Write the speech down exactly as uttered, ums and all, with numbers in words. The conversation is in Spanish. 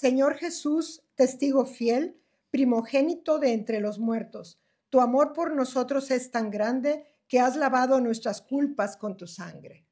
Señor Jesús, testigo fiel, primogénito de entre los muertos, tu amor por nosotros es tan grande que has lavado nuestras culpas con tu sangre.